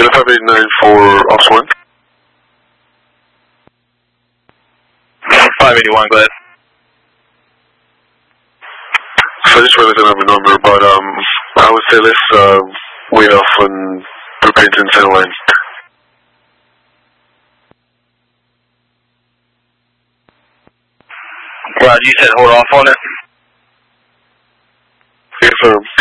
Kilo 589 for Ops 1. 581, go ahead. So I just realized I don't have a number, but I would say let's wait off on Brookings and Center Line. Roger, you said hold off on it? Confirm.